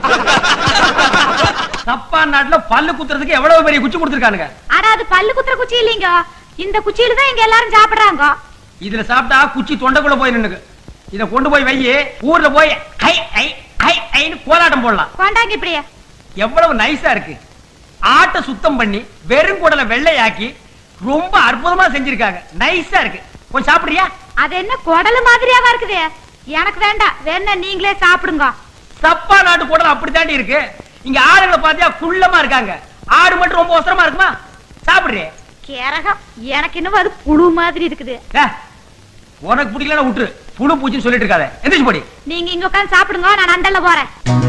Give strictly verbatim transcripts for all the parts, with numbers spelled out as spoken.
Japan நாட்டுல பல்லு குத்துறதுக்கு எவ்வளவு பெரிய குச்சி கொடுத்திருக்கானுங்க. ஆனா அது பல்லு குத்துற குச்சி இல்லீங்க. இந்த குச்சியில தான் இங்க எல்லாரும் சாப்பிடுறாங்க. இதுல சாப்பிட்டா குச்சி தொண்டைக்குள்ள போய் நின்னுக்கு. இத கொண்டு போய் வை, ஊர்ல போய் ஐ ஐ ஐ ஐன்னு கோலாட்டம் போடலாம். கொண்டாங்க இப்படியே. எவ்வளவு நைஸா இருக்கு. ஆட்டை சுத்தம் பண்ணி வெறும் குடலை வெள்ளையாக்கி ரொம்ப அற்புதமா செஞ்சிருக்காங்க. நைஸா இருக்கு. கொஞ்சம் சாப்பிடுறியா? அது என்ன குடல் மாதிரியாவா இருக்குது? எனக்கு வேண்டாம், வேணா நீங்களே சாப்பிடுங்க. சப்பா நாட்டு குடல் அப்படித்தாண்டி இருக்கு. இங்க ஆடுகளை பாத்தியா குள்ளமா இருக்காங்க. ஆடு மட்டும் ரொம்ப அவசரமா இருக்குமா? சாப்பிடுறே. கேரகம், எனக்கு இன்னும் அது புழு மாதிரி இருக்குது. உனக்கு பிடிக்கலன்னா விட்டுரு. புழு பூச்சின்னு சொல்லிட்டு இருக்காத. எந்திரிச்சு போடி. நீங்க இங்க உட்கார்ந்து சாப்பிடுங்க, நான் அண்டல்ல போறேன்.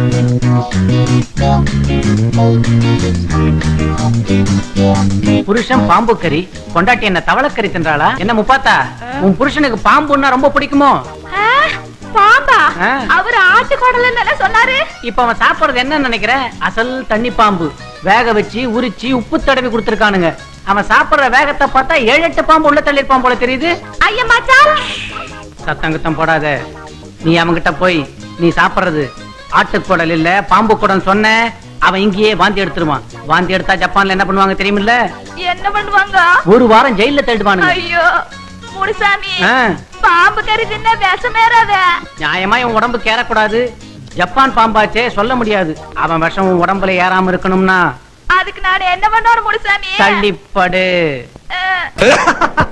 புருஷன் பாம்பு கறி, கொண்டாட்டி என்ன தவளக்கறி தின்றாளா? என்ன முப்பாத்தா, உன் புருஷனுக்கு பாம்புன்னா ரொம்ப பிடிக்குமோ? பாம்பா? அவர் ஆட்டு குடல்னு சொன்னாரு. இப்ப அவன் சாப்பிடுறது என்ன நினைக்கிற? அசல் தண்ணி பாம்பு. வேக வச்சு உரிச்சு உப்பு தடவி கொடுத்திருக்கானுங்க. அவன் சாப்பிடுற வேகத்தை பார்த்தா ஏழு எட்டு பாம்பு உள்ள தள்ளிருப்பான் போல தெரியுது. ஐயா மச்சான், சத்தங்குத்தம் போடாத. நீ அவன்கிட்ட போய் நீ சாப்பிடுறது ஆட்டுக்குடல் இல்ல பாம்பு குடல் சொன்ன, அவன் இங்கேயே வாந்தி எடுத்துருவான். வாந்தி எடுத்தா ஜப்பான்ல என்ன பண்ணுவாங்க தெரியுமில்ல? என்ன பண்ணுவாங்க? ஒரு வாரம் ஜெயில தள்ளிடுவானுங்க. ஐயோ முனுசாமி, பாம்பு கறி தின்ன விஷமேறாத. நியாயமா இவன் உடம்பு கேறக்கூடாது. ஜப்பான் பாம்பாச்சே, சொல்ல முடியாது. அவன் விஷம் உன் உடம்புல ஏறாம இருக்கணும்னா அதுக்கு நான் என்ன பண்ணுவாரு முனுசாமி? தள்ளிப்படு.